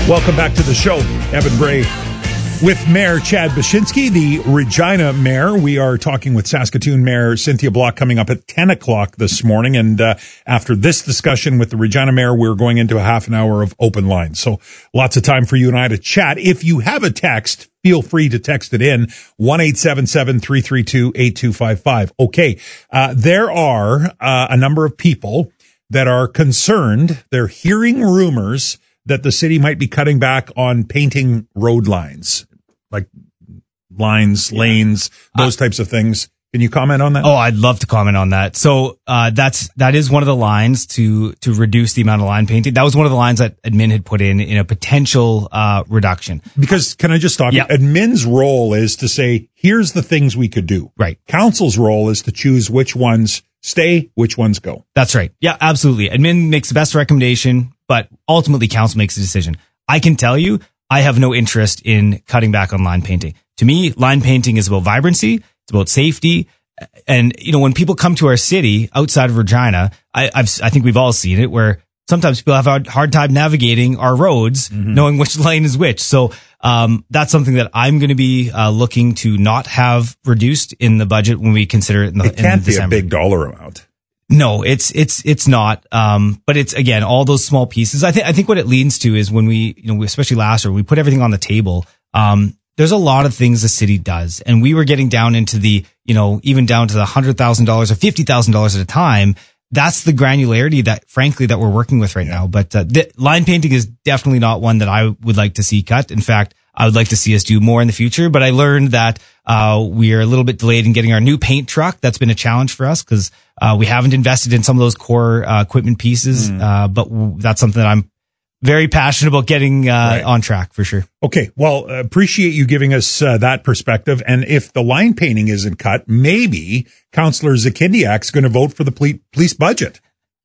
Welcome back to the show. Evan Bray with Mayor Chad Baczynski, the Regina Mayor. We are talking with Saskatoon Mayor Cynthia Block coming up at 10 o'clock this morning. And after this discussion with the Regina Mayor, we're going into a half an hour of open lines. So lots of time for you and I to chat. If you have a text, feel free to text it in, 1-877-332-8255. Okay, there are a number of people that are concerned. They're hearing rumors that the city might be cutting back on painting road lines, like lines, lanes, those types of things. Can you comment on that? Oh, I'd love to comment on that. So, that is one of the lines to reduce the amount of line painting. That was one of the lines that admin had put in a potential, reduction. Because can I just stop you? Admin's role is to say, here's the things we could do. Right. Council's role is to choose which ones stay, which ones go. That's right. Yeah, absolutely. Admin makes the best recommendation, but ultimately council makes the decision. I can tell you, I have no interest in cutting back on line painting. To me, line painting is about vibrancy. It's about safety. And, when people come to our city outside of Regina, I think we've all seen it where sometimes people have a hard time navigating our roads, knowing which lane is which. So, that's something that I'm going to be, looking to not have reduced in the budget when we consider it in It can't be December. a big dollar amount. No, it's not. But it's, again, all those small pieces. I think what it leads to is when we especially last year, we put everything on the table. There's a lot of things the city does, and we were getting down into the, even down to the $100,000 or $50,000 at a time. That's the granularity that, frankly, that we're working with right now. But the line painting is definitely not one that I would like to see cut. In fact, I would like to see us do more in the future. But I learned that we are a little bit delayed in getting our new paint truck. That's been a challenge for us because we haven't invested in some of those core equipment pieces. But that's something that I'm very passionate about getting on track for sure. Okay. Well, appreciate you giving us that perspective. And if the line painting isn't cut, maybe Councillor Zakindiak's going to vote for the police budget.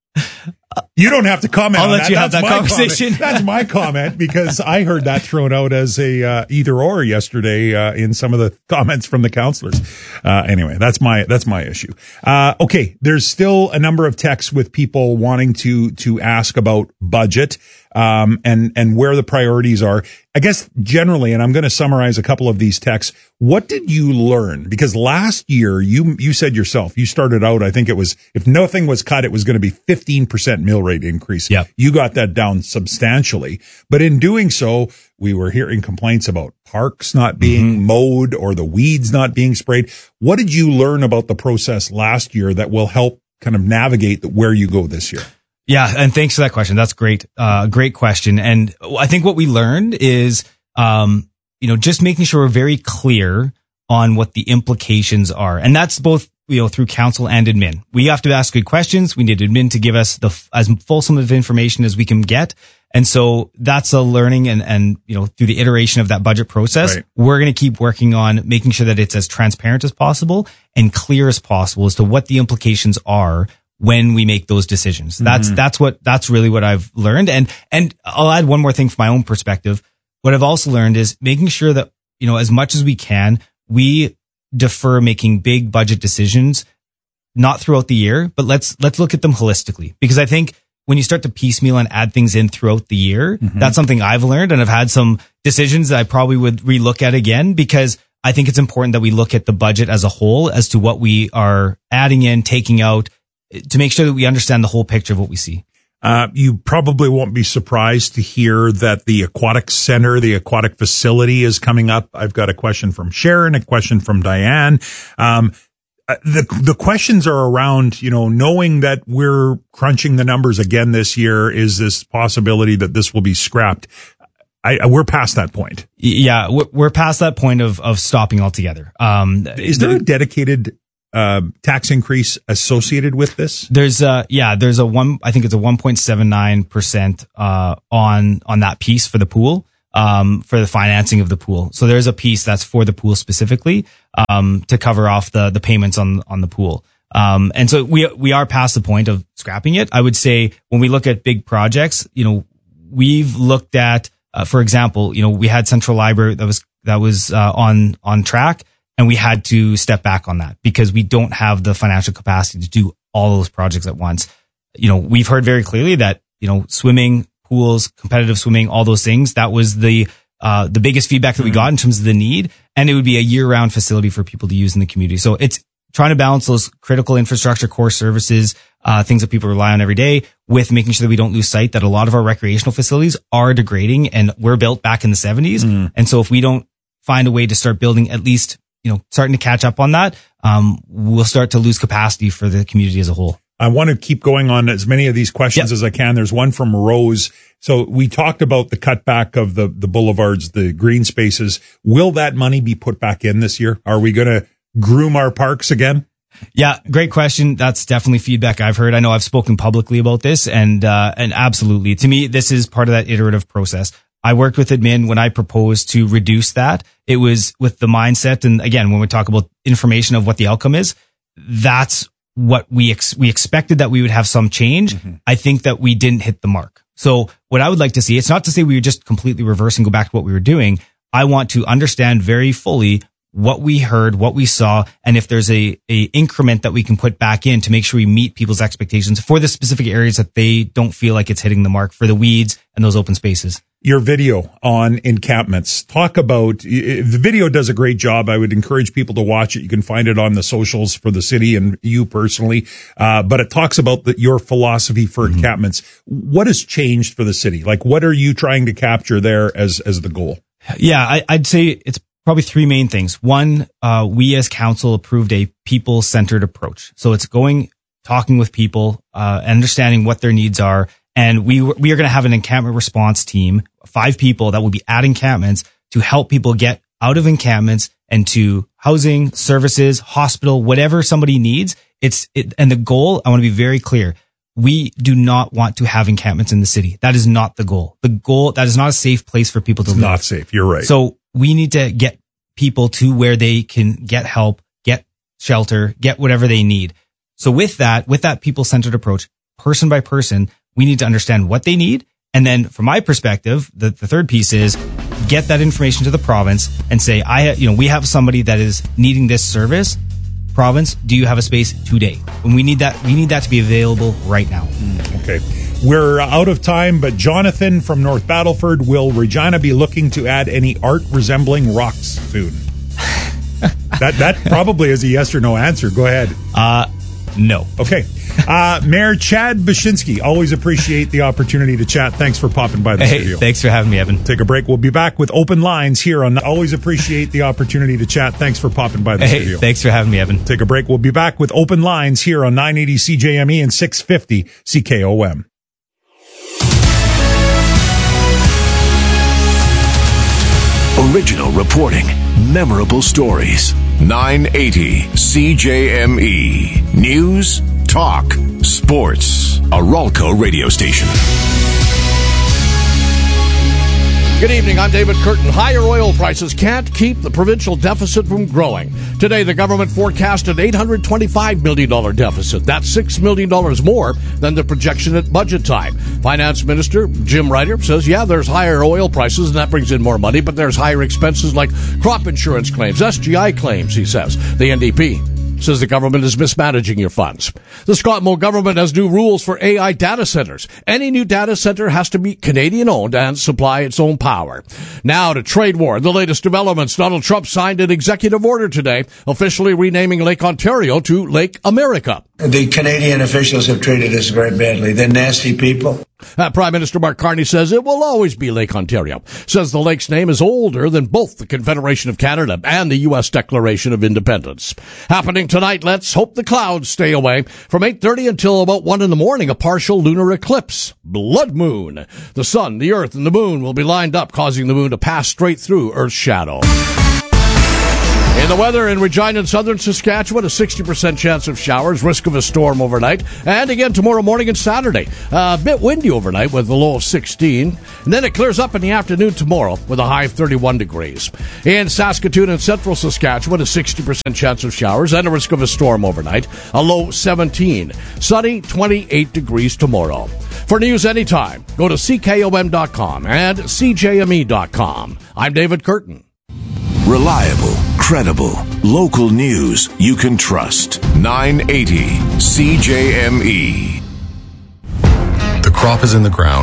You don't have to comment on that. I'll let you have that conversation. That's my comment because I heard that thrown out as a either or yesterday in some of the comments from the councillors. Anyway, that's my issue. Okay, there's still a number of texts with people wanting to ask about budget and where the priorities are. I guess generally, and I'm going to summarize a couple of these texts. What did you learn? Because last year you said yourself, you started out, I think it was, if nothing was cut, it was going to be 15% mill rate increase. Yeah. You got that down substantially. But in doing so, we were hearing complaints about parks not being mowed or the weeds not being sprayed. What did you learn about the process last year that will help kind of navigate where you go this year? Yeah, and thanks for that question. That's great. Great question. And I think what we learned is, just making sure we're very clear on what the implications are. And that's both, through council and admin. We have to ask good questions. We need admin to give us as fulsome of information as we can get. And so that's a learning and through the iteration of that budget process, we're going to keep working on making sure that it's as transparent as possible and clear as possible as to what the implications are when we make those decisions. That's really what I've learned. And I'll add one more thing from my own perspective. What I've also learned is making sure that, as much as we can, we defer making big budget decisions, not throughout the year, but let's look at them holistically. Because I think when you start to piecemeal and add things in throughout the year, that's something I've learned. And I've had some decisions that I probably would relook at again, because I think it's important that we look at the budget as a whole as to what we are adding in, taking out, to make sure that we understand the whole picture of what we see. You probably won't be surprised to hear that the aquatic center, the aquatic facility is coming up. I've got a question from Sharon, a question from Diane. The questions are around, knowing that we're crunching the numbers again this year. Is this possibility that this will be scrapped? We're past that point. Yeah, we're past that point of stopping altogether. Is there a dedicated tax increase associated with this? There's I think it's a 1.79% on that piece for the pool, for the financing of the pool. So there's a piece that's for the pool specifically, to cover off the payments on the pool. And so we are past the point of scrapping it. I would say when we look at big projects, we've looked at, for example, we had Central Library that was on track. And we had to step back on that because we don't have the financial capacity to do all those projects at once. We've heard very clearly that, swimming, pools, competitive swimming, all those things. That was the biggest feedback that we got in terms of the need. And it would be a year-round facility for people to use in the community. So it's trying to balance those critical infrastructure, core services, things that people rely on every day, with making sure that we don't lose sight that a lot of our recreational facilities are degrading and were built back in the 70s. And so if we don't find a way to start building, at least, starting to catch up on that, we'll start to lose capacity for the community as a whole. I want to keep going on as many of these questions as I can. There's one from Rose. So we talked about the cutback of the boulevards, the green spaces. Will that money be put back in this year? Are we going to groom our parks again? Yeah, great question. That's definitely feedback I've heard. I know I've spoken publicly about this, and absolutely. To me, this is part of that iterative process. I worked with admin when I proposed to reduce that. It was with the mindset, and again, when we talk about information of what the outcome is, that's what we expected, that we would have some change. I think that we didn't hit the mark. So what I would like to see, it's not to say we would just completely reverse and go back to what we were doing. I want to understand very fully what we heard, what we saw, and if there's a increment that we can put back in to make sure we meet people's expectations for the specific areas that they don't feel like it's hitting the mark, for the weeds and those open spaces. Your video on encampments. Talk about, the video does a great job. I would encourage people to watch it. You can find it on the socials for the city and you personally. But it talks about your philosophy for encampments. What has changed for the city? Like, what are you trying to capture there as the goal? Yeah, I'd say it's probably three main things. One, we as council approved a people-centered approach. So it's talking with people, understanding what their needs are. And we are going to have an encampment response team, 5 people that will be at encampments to help people get out of encampments and to housing, services, hospital, whatever somebody needs. And the goal, I want to be very clear. We do not want to have encampments in the city. That is not the goal. That is not a safe place for people to live. It's not safe. You're right. So we need to get people to where they can get help, get shelter, get whatever they need. So with that people-centered approach, person by person, we need to understand what they need. And then from my perspective, the third piece is get that information to the province and say, we have somebody that is needing this service. Province, do you have a space today? And we need that to be available right now. Okay. We're out of time, but Jonathan from North Battleford, will Regina be looking to add any art resembling rocks soon? That probably is a yes or no answer. Go ahead. No. Okay. Mayor Chad Bashinsky, always appreciate the opportunity to chat. Thanks for popping by the studio. Thanks for having me, Evan. Take a break. We'll be back with Open Lines here on Always appreciate the opportunity to chat. Thanks for popping by the studio. Thanks for having me, Evan. Take a break. We'll be back with Open Lines here on 980 CJME and 650 CKOM. Original reporting, memorable stories. 980 CJME. News, talk, sports. A Ralco radio station. Good evening, I'm David Curtin. Higher oil prices can't keep the provincial deficit from growing. Today, the government forecast an $825 million deficit. That's $6 million more than the projection at budget time. Finance Minister Jim Ryder says, there's higher oil prices and that brings in more money, but there's higher expenses like crop insurance claims, SGI claims, he says. The NDP says the government is mismanaging your funds. The Scott Moe government has new rules for AI data centers. Any new data center has to be Canadian-owned and supply its own power. Now to trade war. The latest developments. Donald Trump signed an executive order today, officially renaming Lake Ontario to Lake America. The Canadian officials have treated us very badly. They're nasty people. Prime Minister Mark Carney says it will always be Lake Ontario. Says the lake's name is older than both the Confederation of Canada and the U.S. Declaration of Independence. Happening tonight, let's hope the clouds stay away. From 8:30 until about 1 in the morning, a partial lunar eclipse. Blood moon. The sun, the earth, and the moon will be lined up, causing the moon to pass straight through Earth's shadow. In the weather in Regina and southern Saskatchewan, a 60% chance of showers, risk of a storm overnight. And again tomorrow morning and Saturday. A bit windy overnight with a low of 16. And then it clears up in the afternoon tomorrow with a high of 31 degrees. In Saskatoon and central Saskatchewan, a 60% chance of showers and a risk of a storm overnight. A low 17. Sunny, 28 degrees tomorrow. For news anytime, go to CKOM.com and CJME.com. I'm David Curtin. Reliable, credible, local news you can trust. 980 CJME. The crop is in the ground.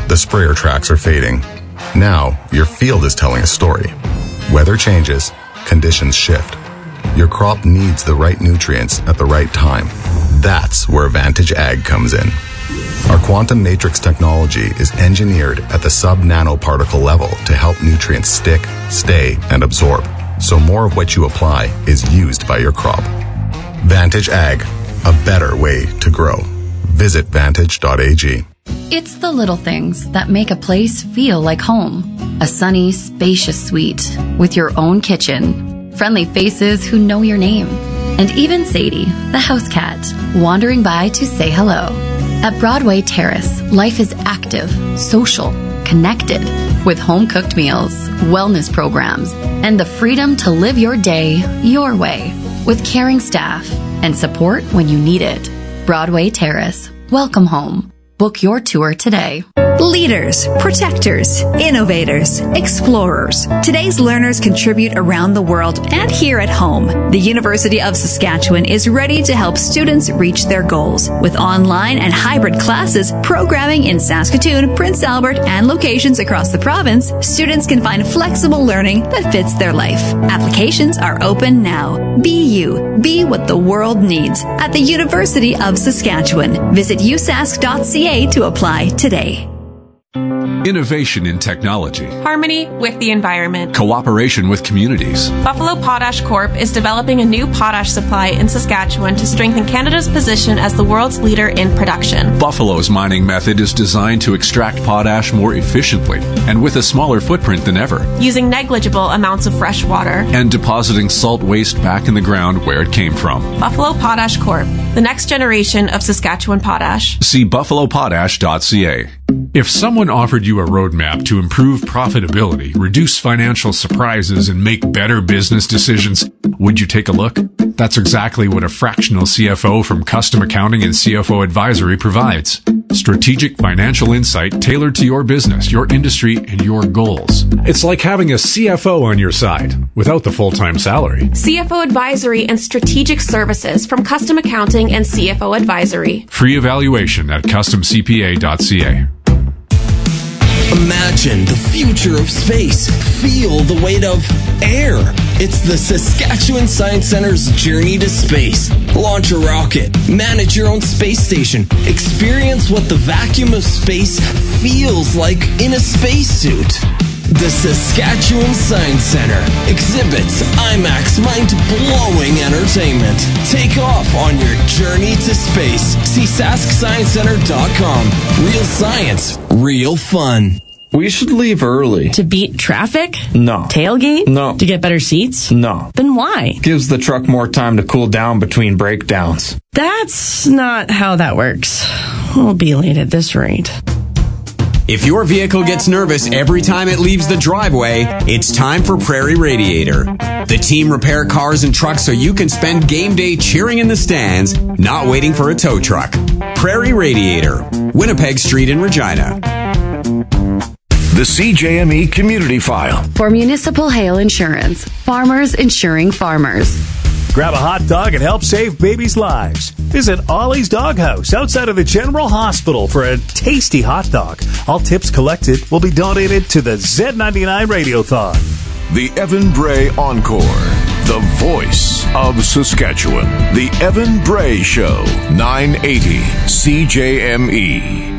The sprayer tracks are fading. Now, your field is telling a story. Weather changes, conditions shift. Your crop needs the right nutrients at the right time. That's where Vantage Ag comes in. Our quantum matrix technology is engineered at the sub-nanoparticle level to help nutrients stick, stay, and absorb, so more of what you apply is used by your crop. Vantage Ag, a better way to grow. Visit vantage.ag. It's the little things that make a place feel like home. A sunny, spacious suite with your own kitchen, friendly faces who know your name, and even Sadie, the house cat, wandering by to say hello. At Broadway Terrace, life is active, social, connected, with home-cooked meals, wellness programs, and the freedom to live your day your way, with caring staff and support when you need it. Broadway Terrace. Welcome home. Book your tour today. Leaders, protectors, innovators, explorers. Today's learners contribute around the world and here at home. The University of Saskatchewan is ready to help students reach their goals. With online and hybrid classes, programming in Saskatoon, Prince Albert, and locations across the province, students can find flexible learning that fits their life. Applications are open now. Be you. Be what the world needs at the University of Saskatchewan. Visit usask.ca to apply today. Innovation in technology. Harmony with the environment. Cooperation with communities. Buffalo Potash Corp. is developing a new potash supply in Saskatchewan to strengthen Canada's position as the world's leader in production. Buffalo's mining method is designed to extract potash more efficiently and with a smaller footprint than ever. Using negligible amounts of fresh water. And depositing salt waste back in the ground where it came from. Buffalo Potash Corp. The next generation of Saskatchewan potash. See buffalopotash.ca. If someone offered you a roadmap to improve profitability, reduce financial surprises, and make better business decisions, would you take a look? That's exactly what a fractional CFO from Custom Accounting and CFO Advisory provides. Strategic financial insight tailored to your business, your industry, and your goals. It's like having a CFO on your side without the full-time salary. CFO Advisory and Strategic Services from Custom Accounting and CFO Advisory. Free evaluation at customcpa.ca. Imagine the future of space. Feel the weight of air. It's the Saskatchewan Science Center's Journey to Space. Launch a rocket. Manage your own space station. Experience what the vacuum of space feels like in a spacesuit. The Saskatchewan Science Center exhibits IMAX mind-blowing entertainment. Take off on your journey to space. See SaskScienceCenter.com. Real science, real fun. We should leave early. To beat traffic? No. Tailgate? No. To get better seats? No. Then why? Gives the truck more time to cool down between breakdowns. That's not how that works. We'll be late at this rate. If your vehicle gets nervous every time it leaves the driveway, it's time for Prairie Radiator. The team repair cars and trucks so you can spend game day cheering in the stands, not waiting for a tow truck. Prairie Radiator, Winnipeg Street in Regina. The CJME Community File. For Municipal Hail Insurance, farmers insuring farmers. Grab a hot dog and help save babies' lives. Visit Ollie's Doghouse outside of the General Hospital for a tasty hot dog. All tips collected will be donated to the Z99 Radiothon. The Evan Bray Encore. The voice of Saskatchewan. The Evan Bray Show. 980 CJME.